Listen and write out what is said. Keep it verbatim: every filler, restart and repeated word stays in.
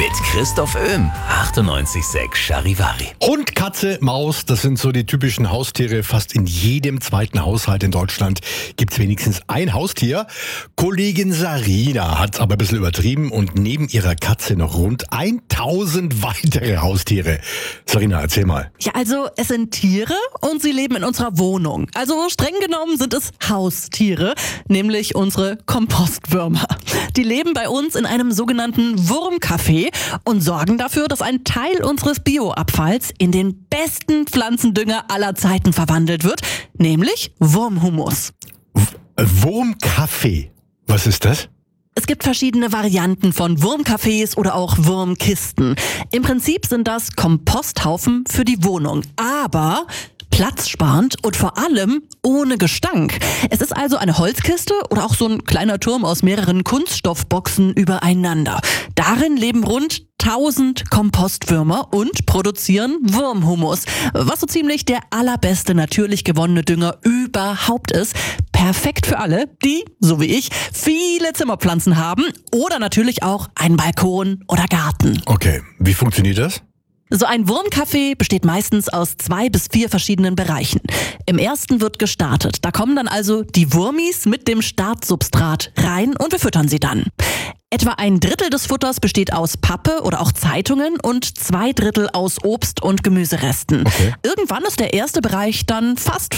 Mit Christoph Öhm, achtundneunzig Komma sechs Charivari. Hund, Katze, Maus, das sind so die typischen Haustiere. Fast in jedem zweiten Haushalt in Deutschland gibt es wenigstens ein Haustier. Kollegin Sarina hat es aber ein bisschen übertrieben und neben ihrer Katze noch rund tausend weitere Haustiere. Sarina, erzähl mal. Ja, also es sind Tiere und sie leben in unserer Wohnung. Also streng genommen sind es Haustiere, nämlich unsere Kompostwürmer. Die leben bei uns in einem sogenannten Wurmcafé und sorgen dafür, dass ein Teil unseres Bioabfalls in den besten Pflanzendünger aller Zeiten verwandelt wird, nämlich Wurmhumus. Wurmkaffee. Was ist das? Es gibt verschiedene Varianten von Wurmcafés oder auch Wurmkisten. Im Prinzip sind das Komposthaufen für die Wohnung, aber platzsparend und vor allem ohne Gestank. Es ist also eine Holzkiste oder auch so ein kleiner Turm aus mehreren Kunststoffboxen übereinander. Darin leben rund tausend Kompostwürmer und produzieren Wurmhumus, was so ziemlich der allerbeste natürlich gewonnene Dünger überhaupt ist. Perfekt für alle, die, so wie ich, viele Zimmerpflanzen haben oder natürlich auch einen Balkon oder Garten. Okay, wie funktioniert das? So ein Wurmcafé besteht meistens aus zwei bis vier verschiedenen Bereichen. Im ersten wird gestartet. Da kommen dann also die Wurmis mit dem Startsubstrat rein und wir füttern sie dann. Etwa ein Drittel des Futters besteht aus Pappe oder auch Zeitungen und zwei Drittel aus Obst- und Gemüseresten. Okay. Irgendwann ist der erste Bereich dann fast